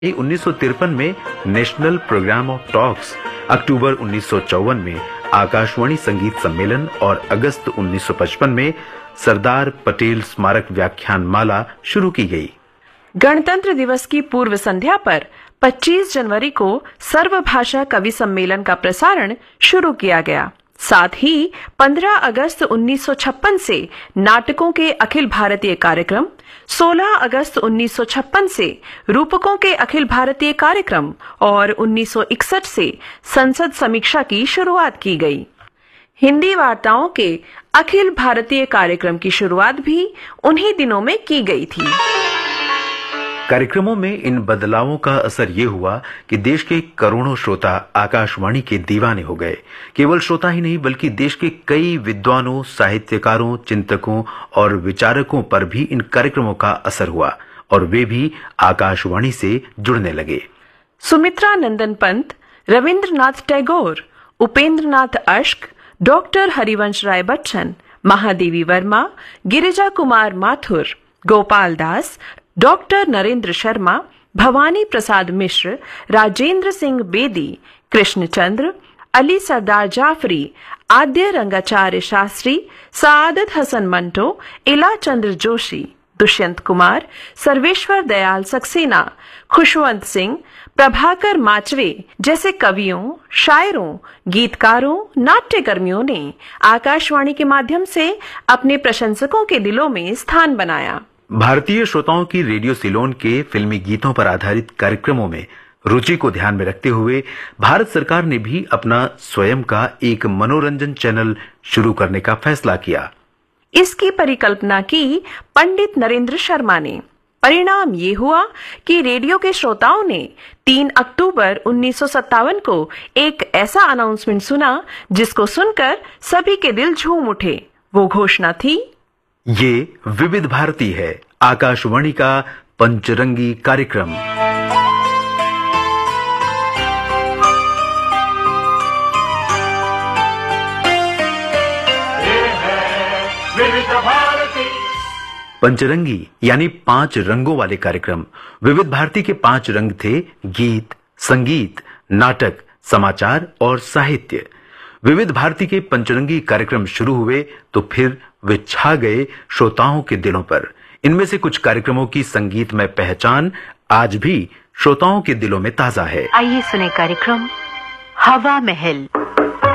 1953 में national programme of talks, अक्टूबर 1954 में आकाशवाणी संगीत सम्मेलन और अगस्त 1955 में सरदार पटेल स्मारक व्याख्यान माला शुरू की गई। गणतंत्र दिवस की पूर्व संध्या पर 25 जनवरी को सर्वभाषा कवि सम्मेलन का प्रसारण शुरू किया गया। साथ ही 15 अगस्त 1956 से नाटकों के अखिल भारतीय कार्यक्रम, 16 अगस्त 1956 से रूपकों के अखिल भारतीय कार्यक्रम और 1961 से संसद समीक्षा की शुरुआत की गई। हिंदी वार्ताओं के अखिल भारतीय कार्यक्रम की शुरुआत भी उन्हीं दिनों में की गई थी। कार्यक्रमों में इन बदलावों का असर ये हुआ कि देश के करोड़ों श्रोता आकाशवाणी के दीवाने हो गए। केवल श्रोता ही नहीं बल्कि देश के कई विद्वानों, साहित्यकारों, चिंतकों और विचारकों पर भी इन कार्यक्रमों का असर हुआ और वे भी आकाशवाणी से जुड़ने लगे। सुमित्रा नंदन पंत, रविंद्रनाथ टैगोर, उपेंद्रनाथ अश्क, डॉक्टर हरिवंश राय बच्चन, महादेवी वर्मा, गिरिजा कुमार माथुर, गोपाल दास, डॉक्टर नरेंद्र शर्मा, भवानी प्रसाद मिश्र, राजेंद्र सिंह बेदी, कृष्णचंद्र, अली सरदार जाफरी, आद्य रंगाचार्य शास्त्री, सादत हसन मंटो, इला चंद्र जोशी, दुष्यंत कुमार, सर्वेश्वर दयाल सक्सेना, खुशवंत सिंह, प्रभाकर माचवे जैसे कवियों, शायरों, गीतकारों, नाट्यकर्मियों ने आकाशवाणी के माध्यम से अपने प्रशंसकों के दिलों में स्थान बनाया। भारतीय श्रोताओं की रेडियो सिलोन के फिल्मी गीतों पर आधारित कार्यक्रमों में रुचि को ध्यान में रखते हुए भारत सरकार ने भी अपना स्वयं का एक मनोरंजन चैनल शुरू करने का फैसला किया। इसकी परिकल्पना की पंडित नरेंद्र शर्मा ने। परिणाम ये हुआ कि रेडियो के श्रोताओं ने 3 अक्टूबर 1957 को एक ऐसा अनाउंसमेंट सुना जिसको सुनकर सभी के दिल झूम उठे। वो घोषणा थी, ये विविध भारती है, आकाशवाणी का पंचरंगी कार्यक्रम। पंचरंगी यानी 5 रंगों वाले कार्यक्रम। विविध भारती के 5 रंग थे: गीत, संगीत, नाटक, समाचार और साहित्य। विविध भारती के पंचरंगी कार्यक्रम शुरू हुए तो फिर वे छा गए श्रोताओं के दिलों पर। इनमें से कुछ कार्यक्रमों की संगीतमय पहचान आज भी श्रोताओं के दिलों में ताजा है। आइए सुने कार्यक्रम हवा महल।